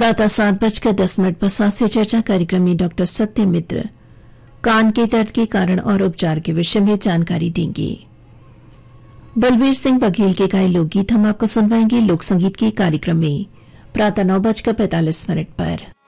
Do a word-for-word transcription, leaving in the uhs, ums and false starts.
प्रातः सात बजकर दस मिनट पर स्वास्थ्य चर्चा कार्यक्रम में डॉक्टर सत्य मित्र कान के दर्द के कारण और उपचार के विषय में जानकारी देंगे। बलवीर सिंह बघेल के गाए लोकगीत हम आपको सुनवाएंगे लोक संगीत के कार्यक्रम में प्रातः नौ बजकर पैंतालीस मिनट पर।